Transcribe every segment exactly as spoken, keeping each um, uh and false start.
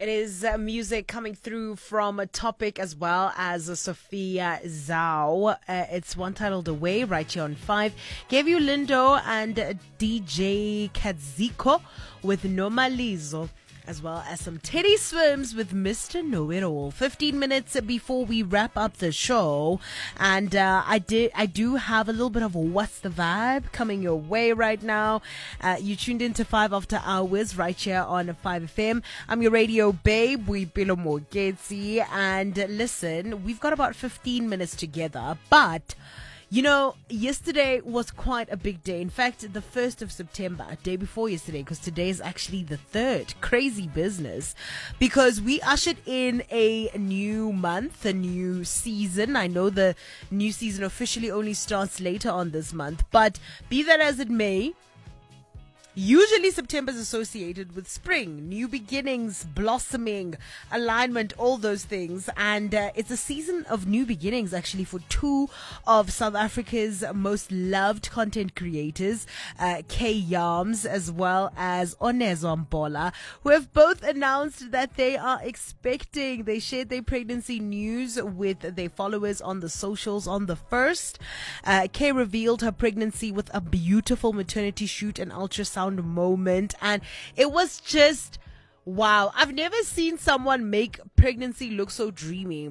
It is uh, music coming through from a Topic as well as uh, Sophia Zhao. Uh, it's one titled Away right here on five. Gave you Lindo and uh, D J Kadziko with Nomalizo, as well as some Teddy Swims with Mister Know-It-All. fifteen minutes before we wrap up the show. And uh, I did, I do have a little bit of a What's the Vibe coming your way right now. Uh, you tuned into five After Hours right here on five F M. I'm your radio babe, Boipelo Mogetsi. And listen, we've got about fifteen minutes together, but you know, yesterday was quite a big day. In fact, the first of September, a day before yesterday, because today is actually the third. Crazy business. Because we ushered in a new month, a new season. I know the new season officially only starts later on this month. But be that as it may, usually September is associated with spring, new beginnings, blossoming, alignment, all those things. And uh, it's a season of new beginnings actually for two of South Africa's most loved content creators, uh, K Yams as well as Onezo Mbola, who have both announced that they are expecting. They shared their pregnancy news with their followers on the socials on the first. Uh, Kay revealed her pregnancy with a beautiful maternity shoot and ultrasound moment, and it was just wow. I've never seen someone make pregnancy look so dreamy.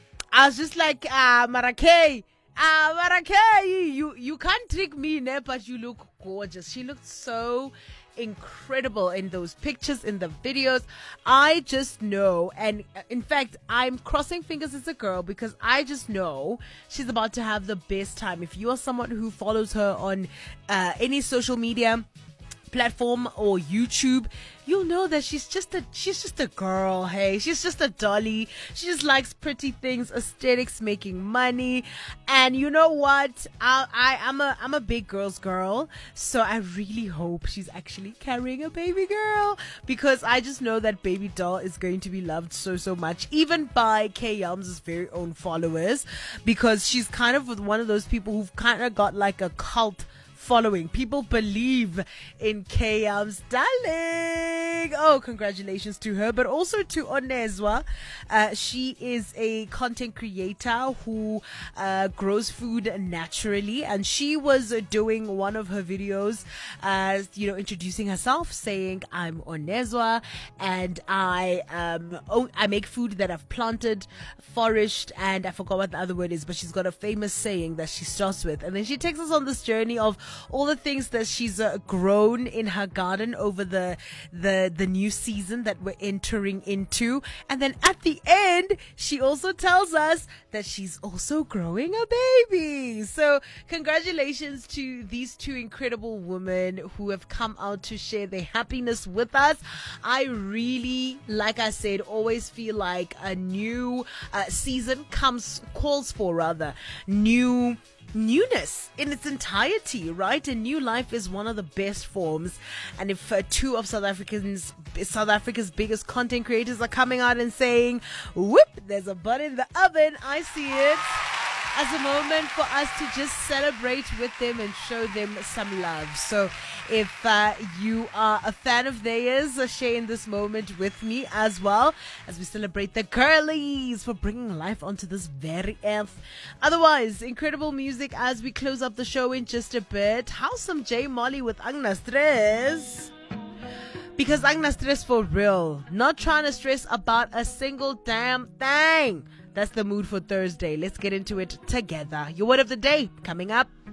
I was just like, ah, Marakay, ah, Marakay, you you can't trick me, ne? But you look gorgeous. She looked so incredible in those pictures, in the videos. I just know, and in fact, I'm crossing fingers as a girl because I just know she's about to have the best time. If you are someone who follows her on uh, any social media platform or YouTube, you'll know that she's just a she's just a girl. Hey, she's just a dolly. She just likes pretty things, aesthetics, making money. And you know what? I, I I'm a I'm a big girl's girl, so I really hope she's actually carrying a baby girl, because I just know that baby doll is going to be loved so so much, even by K Yams' very own followers, because she's kind of one of those people who've kind of got like a cult following. People believe in K Yams, darling. Oh, congratulations to her, but also to Onezwa. Uh, she is a content creator who uh, grows food naturally, and she was uh, doing one of her videos, uh, you know, introducing herself, saying, "I'm Onezwa, and I um oh, I make food that I've planted, foraged, and I forgot what the other word is, but she's got a famous saying that she starts with, and then she takes us on this journey of all the things that she's uh, grown in her garden over the the the new season that we're entering into. And then at the end, she also tells us that she's also growing a baby. So congratulations to these two incredible women who have come out to share their happiness with us. I really, like I said, always feel like a new uh, season comes calls for rather new newness in its entirety, right? A new life is one of the best forms. And if uh, two of South Africans South Africa's biggest content creators are coming out and saying, whoop, there's a bun in the oven, I see it as a moment for us to just celebrate with them and show them some love. So if uh, you are a fan of theirs, uh, share in this moment with me as well as we celebrate the girlies for bringing life onto this very earth. Otherwise, incredible music as we close up the show in just a bit. How's some J Molly with Agna Stress? Because Agna Stress for real, not trying to stress about a single damn thing. That's the mood for Thursday. Let's get into it together. Your word of the day coming up.